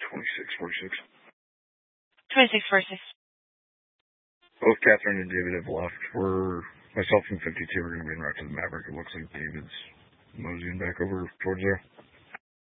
2646. 2646. Both Catherine and David have left. Myself and 52 are going to be en route to the Maverick. It looks like David's moseying back over towards there.